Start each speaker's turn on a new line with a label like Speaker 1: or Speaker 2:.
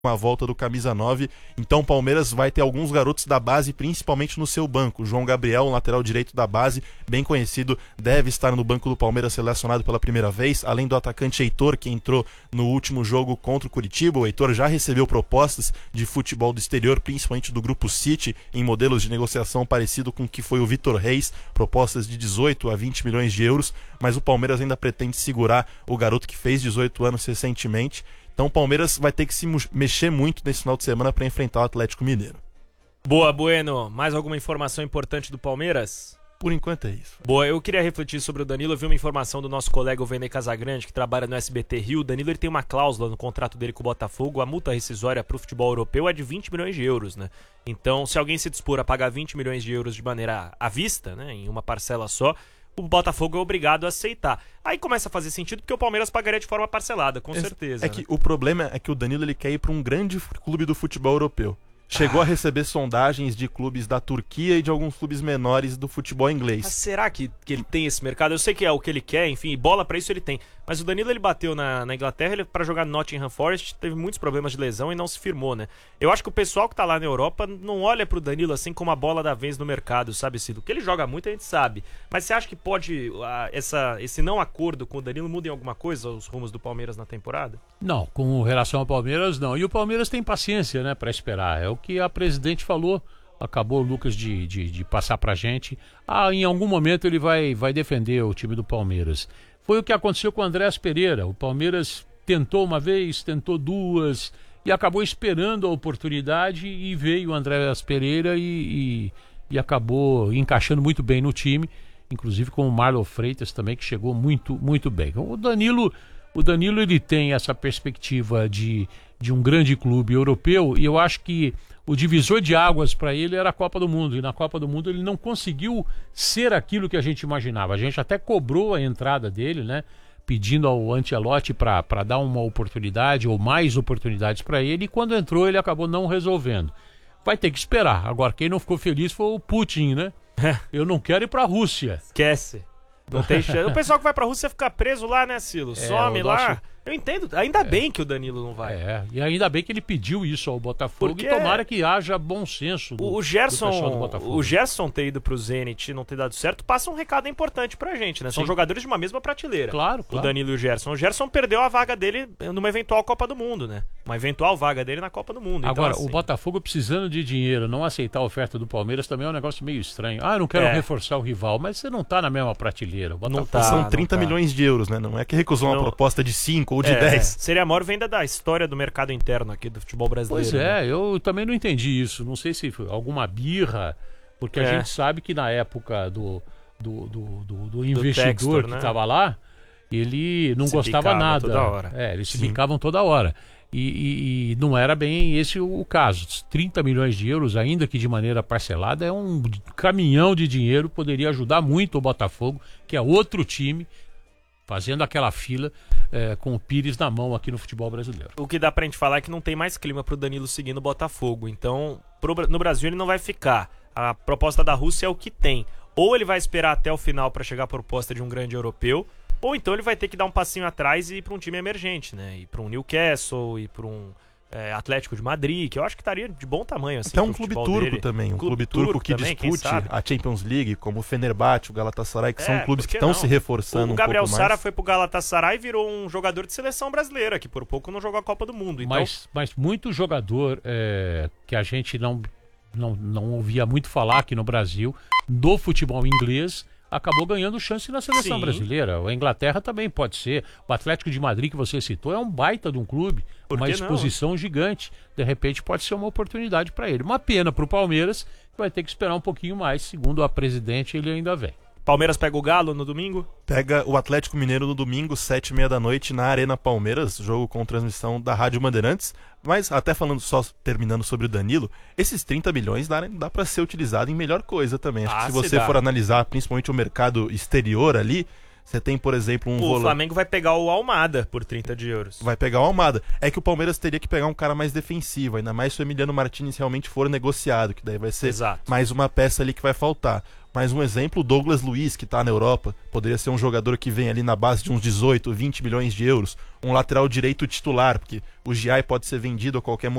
Speaker 1: com a volta do camisa 9, então o Palmeiras vai ter alguns garotos da base, principalmente no seu banco. João Gabriel, um lateral direito da base, bem conhecido, deve estar no banco do Palmeiras selecionado pela primeira vez, além do atacante Heitor, que entrou no último jogo contra o Curitiba. O Heitor já recebeu propostas de futebol do exterior, principalmente do Grupo City, em modelos de negociação parecido com o que foi o Vitor Reis, propostas de 18 a 20 milhões de euros, mas o Palmeiras ainda pretende segurar o garoto que fez 18 anos recentemente. Então o Palmeiras vai ter que se mexer muito nesse final de semana para enfrentar o Atlético Mineiro.
Speaker 2: Boa, Bueno. Mais alguma informação importante do Palmeiras?
Speaker 1: Por enquanto é isso.
Speaker 2: Boa, eu queria refletir sobre o Danilo. Eu vi uma informação do nosso colega Vene Casagrande, que trabalha no SBT Rio. O Danilo, ele tem uma cláusula no contrato dele com o Botafogo. A multa rescisória para o futebol europeu é de 20 milhões de euros, né? Então, se alguém se dispor a pagar 20 milhões de euros de maneira à vista, né, em uma parcela só, o Botafogo é obrigado a aceitar. Aí começa a fazer sentido porque o Palmeiras pagaria de forma parcelada, com certeza.
Speaker 1: É que o problema é que o Danilo ele quer ir para um grande clube do futebol europeu. Chegou a receber sondagens de clubes da Turquia e de alguns clubes menores do futebol inglês.
Speaker 2: Mas será que ele tem esse mercado? Eu sei que é o que ele quer, enfim, bola pra isso ele tem. Mas o Danilo, ele bateu na Inglaterra, para jogar no Nottingham Forest, teve muitos problemas de lesão e não se firmou, né? Eu acho que o pessoal que tá lá na Europa não olha pro Danilo assim como a bola da vez no mercado, sabe, Ciro? Que ele joga muito, a gente sabe. Mas você acha que pode esse não acordo com o Danilo muda em alguma coisa os rumos do Palmeiras na temporada?
Speaker 3: Não, com relação ao Palmeiras, não. E o Palmeiras tem paciência, né, pra esperar. É o que a presidente falou. Acabou o Lucas de passar pra gente. Em algum momento ele vai defender o time do Palmeiras. Foi o que aconteceu com o Andréas Pereira. O Palmeiras tentou uma vez, tentou duas e acabou esperando a oportunidade e veio o Andréas Pereira e acabou encaixando muito bem no time, inclusive com o Marlon Freitas também, que chegou muito, muito bem. O Danilo ele tem essa perspectiva de um grande clube europeu e eu acho que o divisor de águas para ele era a Copa do Mundo, e na Copa do Mundo ele não conseguiu ser aquilo que a gente imaginava. A gente até cobrou a entrada dele, né, pedindo ao Ancelotti para dar uma oportunidade ou mais oportunidades para ele, e quando entrou ele acabou não resolvendo. Vai ter que esperar. Agora, quem não ficou feliz foi o Putin, né? Eu não quero ir para a Rússia.
Speaker 2: Esquece. Não tem chance. O pessoal que vai pra Rússia fica preso lá, né, Silo? Some lá. Eu entendo. Ainda bem que o Danilo não vai.
Speaker 3: E ainda bem que ele pediu isso ao Botafogo. Porque e tomara que haja bom senso do pessoal do Botafogo.
Speaker 2: O Gerson ter ido pro Zenit e não ter dado certo passa um recado importante pra gente, né? São jogadores de uma mesma prateleira.
Speaker 3: Claro.
Speaker 2: O Danilo e o Gerson. O Gerson perdeu a vaga dele numa eventual Copa do Mundo, né? Uma eventual vaga dele na Copa do Mundo.
Speaker 3: Agora,
Speaker 2: então, assim,
Speaker 3: o Botafogo precisando de dinheiro, não aceitar a oferta do Palmeiras também é um negócio meio estranho. Eu não quero reforçar o rival, mas você não tá na mesma prateleira. O Botafogo
Speaker 1: são 30 milhões de euros, né? Não é que recusou uma proposta de 5 ou de 10.
Speaker 2: Seria a maior venda da história do mercado interno aqui do futebol brasileiro.
Speaker 3: Pois é, eu também não entendi isso. Não sei se foi alguma birra, porque a gente sabe que na época do investidor
Speaker 2: Textor,
Speaker 3: que estava lá, ele não gostava nada.
Speaker 2: Toda hora.
Speaker 3: Eles se bicavam toda hora. E não era bem esse o caso. 30 milhões de euros, ainda que de maneira parcelada, é um caminhão de dinheiro, poderia ajudar muito o Botafogo, que é outro time, fazendo aquela fila com o Pires na mão aqui no futebol brasileiro.
Speaker 2: O que dá pra gente falar é que não tem mais clima pro Danilo seguir no Botafogo. Então, no Brasil ele não vai ficar. A proposta da Rússia é o que tem. Ou ele vai esperar até o final pra chegar a proposta de um grande europeu, ou então ele vai ter que dar um passinho atrás e ir pra um time emergente, né? Ir pra um Newcastle, ir pra um Atlético de Madrid, que eu acho que estaria de bom tamanho. Assim,
Speaker 1: até um clube turco também, um clube turco que também, dispute a Champions League, como o Fenerbahçe, o Galatasaray, que são clubes que estão se reforçando.
Speaker 2: O Gabriel Sara foi pro Galatasaray e virou um jogador de seleção brasileira, que por pouco não jogou a Copa do Mundo. Então...
Speaker 3: Mas muito jogador que a gente não ouvia muito falar aqui no Brasil, do futebol inglês, acabou ganhando chance na seleção brasileira. A Inglaterra também pode ser. O Atlético de Madrid, que você citou, é um baita de um clube, uma exposição gigante. De repente pode ser uma oportunidade para ele. Uma pena para o Palmeiras, que vai ter que esperar um pouquinho mais. Segundo a presidente, ele ainda vem.
Speaker 2: Palmeiras pega o Galo no domingo?
Speaker 1: Pega o Atlético Mineiro no domingo, 7h30 da noite, na Arena Palmeiras, jogo com transmissão da Rádio Bandeirantes. Mas até terminando sobre o Danilo, esses 30 milhões dá para ser utilizado em melhor coisa também. Acho que se você for analisar principalmente o mercado exterior ali, você tem, por exemplo,
Speaker 2: O Flamengo vai pegar o Almada por 30 de euros.
Speaker 1: Vai pegar o Almada. É que o Palmeiras teria que pegar um cara mais defensivo, ainda mais se o Emiliano Martínez realmente for negociado, que daí vai ser mais uma peça ali que vai faltar. Mais um exemplo, o Douglas Luiz, que está na Europa. Poderia ser um jogador que vem ali na base de uns 18, 20 milhões de euros. Um lateral direito titular, porque o Giai pode ser vendido a qualquer momento.